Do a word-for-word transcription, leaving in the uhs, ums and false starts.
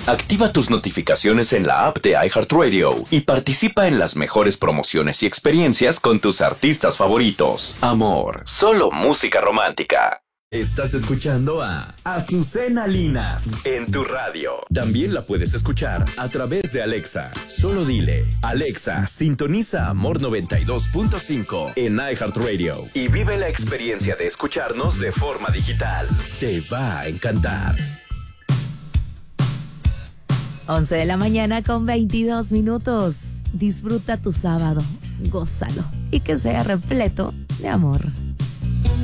Activa tus notificaciones en la app de iHeartRadio y participa en las mejores promociones y experiencias con tus artistas favoritos. Amor, solo música romántica. Estás escuchando a Azucena Linas en tu radio. También la puedes escuchar a través de Alexa. Solo dile, Alexa, sintoniza Amor noventa y dos punto cinco en iHeartRadio y vive la experiencia de escucharnos de forma digital. Te va a encantar. once de la mañana con veintidós minutos. Disfruta tu sábado, gózalo y que sea repleto de amor.